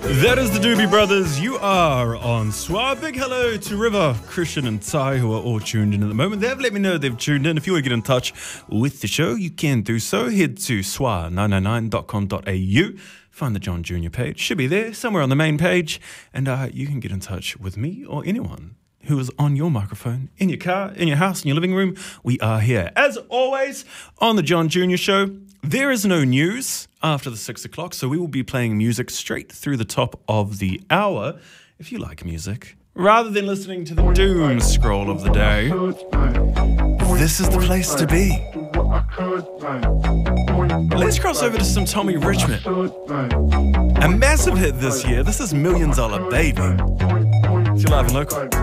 That is the Doobie Brothers. You are on SWA. Big hello to River, Christian and Ty, who are all tuned in at the moment. They have let me know they've tuned in. If you want to get in touch with the show, you can do so. Head to swa999.com.au. Find the John Jr. page. Should be there somewhere on the main page. And you can get in touch with me or anyone who is on your microphone, in your car, in your house, in your living room. We are here, as always, on the John Jr. Show. There is no news after the 6 o'clock, so we will be playing music straight through the top of the hour. If you like music, rather than listening to the doom scroll of the day, this is the place to be. Let's cross over to some Tommy Richmond. A massive hit this year. This is $1 Million Baby. It's your live and local.